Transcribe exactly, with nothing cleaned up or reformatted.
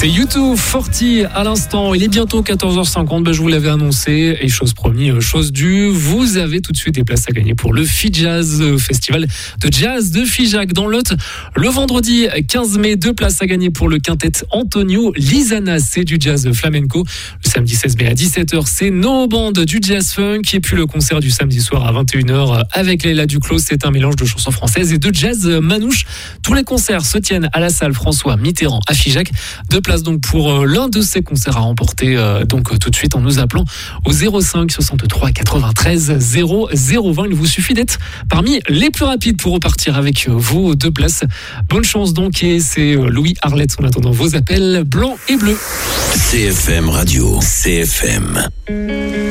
C'était U deux quarante à l'instant. Il est bientôt quatorze heures cinquante. Ben, je vous l'avais annoncé. Et chose promis, chose due. Vous avez tout de suite des places à gagner pour le FIJAZ, Festival de jazz de Figeac dans l'Aude. Le vendredi quinze mai, deux places à gagner pour le quintet Antonio Lizana. C'est du jazz flamenco. Le samedi seize mai à dix-sept heures, c'est No Band du jazz funk. Et puis le concert du samedi soir à vingt et une heures avec Leila Duclos. C'est un mélange de chansons françaises et de jazz manouche. Tous les concerts se tiennent à la salle François Mitterrand à Figeac. Deux places donc pour l'un de ces concerts à remporter euh, donc tout de suite en nous appelant au zéro cinq soixante-trois quatre-vingt-treize zéro zéro vingt. Il vous suffit d'être parmi les plus rapides pour repartir avec vos deux places. Bonne chance donc, et c'est Louis Arlette en attendant vos appels blancs et bleus. C F M Radio, C F M.